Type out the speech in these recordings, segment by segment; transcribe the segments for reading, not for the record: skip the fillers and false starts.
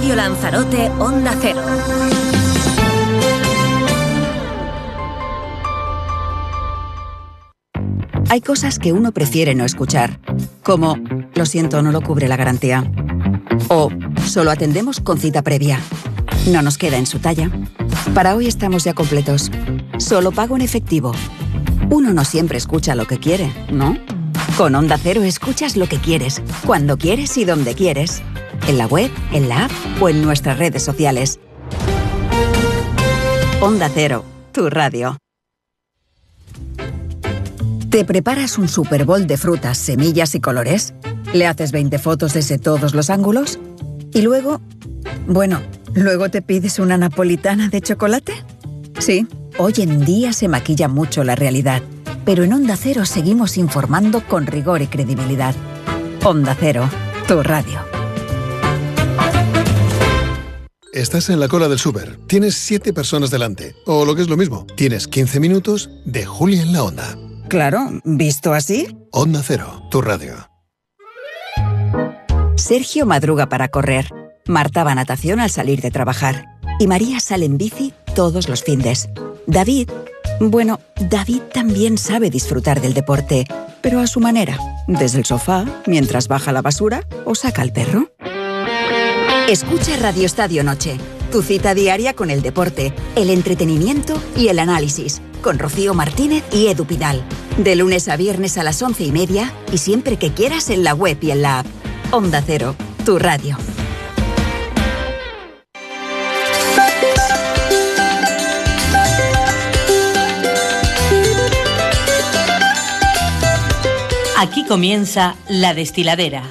Radio Lanzarote, Onda Cero. Hay cosas que uno prefiere no escuchar, como lo siento, no lo cubre la garantía. O solo atendemos con cita previa. No nos queda en su talla. Para hoy estamos ya completos. Solo pago en efectivo. Uno no siempre escucha lo que quiere, ¿no? Con Onda Cero escuchas lo que quieres, cuando quieres y donde quieres. En la web, en la app o en nuestras redes sociales. Onda Cero, tu radio. ¿Te preparas un Super Bowl de frutas, semillas y colores? ¿Le haces 20 fotos desde todos los ángulos? ¿Y luego? Bueno, ¿luego te pides una napolitana de chocolate? Sí, hoy en día se maquilla mucho la realidad, pero en Onda Cero seguimos informando con rigor y credibilidad. Onda Cero, tu radio. Estás en la cola del súper, tienes 7 personas delante, o lo que es lo mismo, tienes 15 minutos de Julia en la Onda. Claro, ¿visto así? Onda Cero, tu radio. Sergio madruga para correr, Marta va a natación al salir de trabajar y María sale en bici todos los findes. David también sabe disfrutar del deporte, pero a su manera, desde el sofá, mientras baja la basura o saca al perro. Escucha Radio Estadio Noche, tu cita diaria con el deporte, el entretenimiento y el análisis, con Rocío Martínez y Edu Pidal. De lunes a viernes a las 11:30 y siempre que quieras en la web y en la app. Onda Cero, tu radio. Aquí comienza La Destiladera.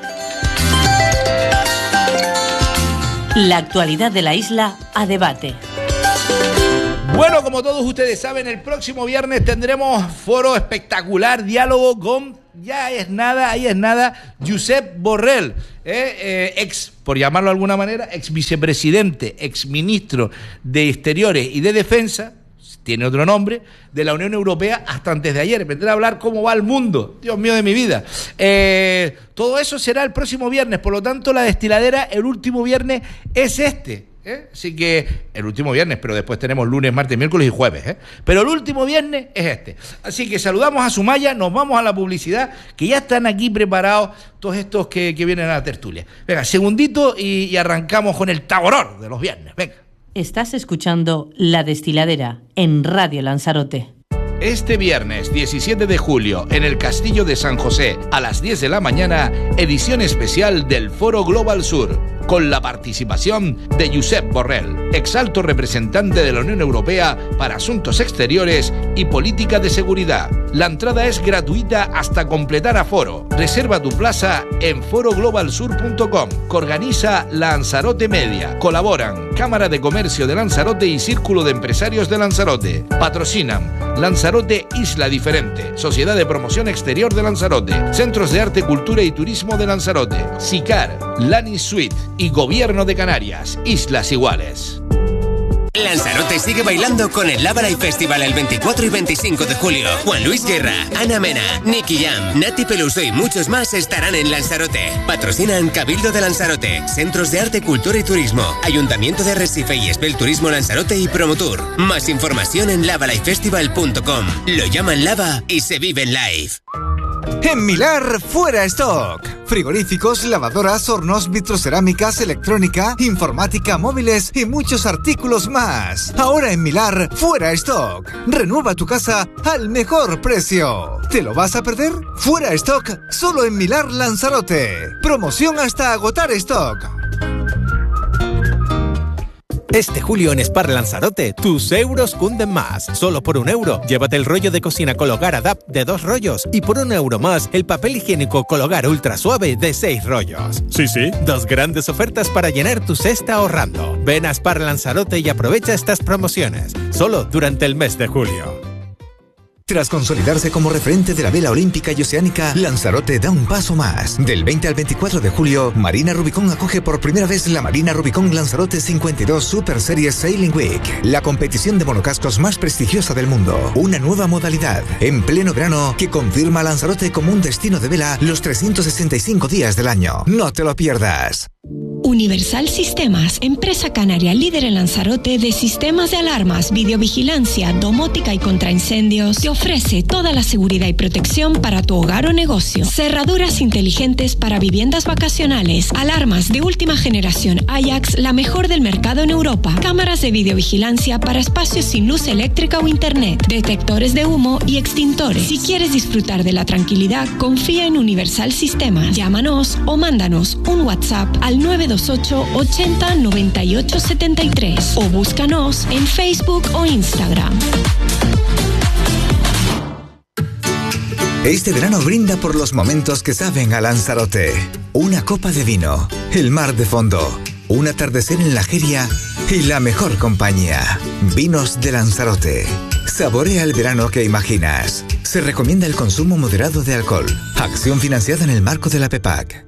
La actualidad de la isla a debate. Bueno, como todos ustedes saben, el próximo viernes tendremos foro espectacular, diálogo con, ahí es nada, Josep Borrell, ex, por llamarlo de alguna manera, ex vicepresidente, ex ministro de Exteriores y de Defensa, tiene otro nombre, de la Unión Europea hasta antes de ayer. Vendrá a hablar cómo va el mundo, Dios mío de mi vida. Todo eso será el próximo viernes, por lo tanto la destiladera, el último viernes es este. Así que el último viernes, pero después tenemos lunes, martes, miércoles y jueves, pero el último viernes es este. Así que saludamos a Sumaya, nos vamos a la publicidad, que ya están aquí preparados todos estos que vienen a la tertulia. Venga, segundito y arrancamos con el taboror de los viernes. Venga. Estás escuchando La Destiladera en Radio Lanzarote. Este viernes 17 de julio, en el Castillo de San José, a las 10 de la mañana, edición especial del Foro Global Sur, con la participación de Josep Borrell, ex alto representante de la Unión Europea para Asuntos Exteriores y Política de Seguridad. La entrada es gratuita hasta completar aforo. Reserva tu plaza en foroglobalsur.com, que organiza Lanzarote Media. Colaboran Cámara de Comercio de Lanzarote y Círculo de Empresarios de Lanzarote. Patrocinan Lanzarote Isla Diferente, Sociedad de Promoción Exterior de Lanzarote, Centros de Arte, Cultura y Turismo de Lanzarote, SICAR, Lani Suite y Gobierno de Canarias, Islas Iguales. Lanzarote sigue bailando con el Lava Live Festival el 24 y 25 de julio. Juan Luis Guerra, Ana Mena, Nicky Jam, Nati Peluso y muchos más estarán en Lanzarote. Patrocinan Cabildo de Lanzarote, Centros de Arte, Cultura y Turismo, Ayuntamiento de Arrecife y Espel Turismo Lanzarote y Promotour. Más información en lavalifefestival.com. Lo llaman Lava y se vive en live. En Milar, fuera stock. Frigoríficos, lavadoras, hornos, vitrocerámicas, electrónica, informática, móviles y muchos artículos más. Ahora en Milar, fuera stock. Renueva tu casa al mejor precio. ¿Te lo vas a perder? Fuera stock, solo en Milar Lanzarote. Promoción hasta agotar stock. Este julio en Spar Lanzarote, tus euros cunden más. Solo por €1, llévate el rollo de cocina Cologar Adapt de 2 rollos y por €1 más, el papel higiénico Cologar Ultra Suave de 6 rollos. Sí, 2 grandes ofertas para llenar tu cesta ahorrando. Ven a Spar Lanzarote y aprovecha estas promociones. Solo durante el mes de julio. Tras consolidarse como referente de la vela olímpica y oceánica, Lanzarote da un paso más. Del 20 al 24 de julio, Marina Rubicón acoge por primera vez la Marina Rubicón Lanzarote 52 Super Series Sailing Week, la competición de monocascos más prestigiosa del mundo. Una nueva modalidad, en pleno verano, que confirma a Lanzarote como un destino de vela los 365 días del año. No te lo pierdas. Universal Sistemas, empresa canaria líder en Lanzarote de sistemas de alarmas, videovigilancia, domótica y contraincendios, te ofrece toda la seguridad y protección para tu hogar o negocio. Cerraduras inteligentes para viviendas vacacionales, alarmas de última generación Ajax, la mejor del mercado en Europa, cámaras de videovigilancia para espacios sin luz eléctrica o internet, detectores de humo y extintores. Si quieres disfrutar de la tranquilidad, confía en Universal Sistemas. Llámanos o mándanos un WhatsApp al 928 80 98 73 o búscanos en Facebook o Instagram. Este verano brinda por los momentos que saben a Lanzarote. Una copa de vino, el mar de fondo, un atardecer en la Jeria y la mejor compañía. Vinos de Lanzarote. Saborea el verano que imaginas. Se recomienda el consumo moderado de alcohol. Acción financiada en el marco de la PEPAC.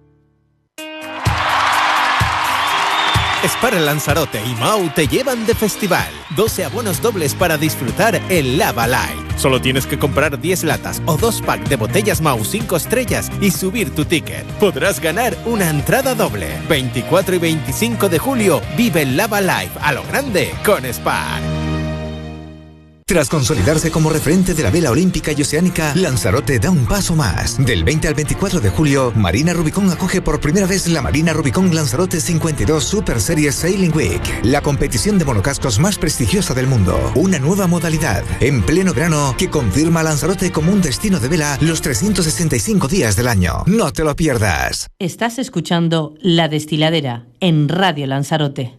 Spar Lanzarote y Mau te llevan de festival. 12 abonos dobles para disfrutar el Lava Live. Solo tienes que comprar 10 latas o 2 packs de botellas Mau 5 estrellas y subir tu ticket. Podrás ganar una entrada doble. 24 y 25 de julio vive el Lava Live a lo grande con Spar. Tras consolidarse como referente de la vela olímpica y oceánica, Lanzarote da un paso más. Del 20 al 24 de julio, Marina Rubicón acoge por primera vez la Marina Rubicón Lanzarote 52 Super Series Sailing Week, la competición de monocascos más prestigiosa del mundo. Una nueva modalidad, en pleno verano, que confirma a Lanzarote como un destino de vela los 365 días del año. No te lo pierdas. Estás escuchando La Destiladera en Radio Lanzarote.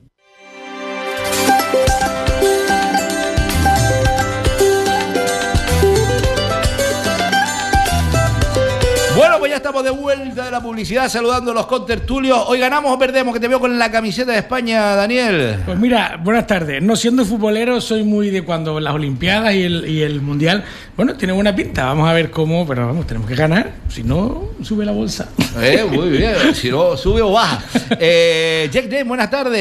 Bueno, pues ya estamos de vuelta de la publicidad, saludando a los contertulios. Hoy ganamos o perdemos, que te veo con la camiseta de España, Daniel. Pues mira, buenas tardes. No siendo futbolero, soy muy de cuando las Olimpiadas y el Mundial, bueno, tiene buena pinta. Vamos a ver cómo, pero vamos, tenemos que ganar. Si no, sube la bolsa. Muy bien, si no, sube o baja. Jack Day, buenas tardes.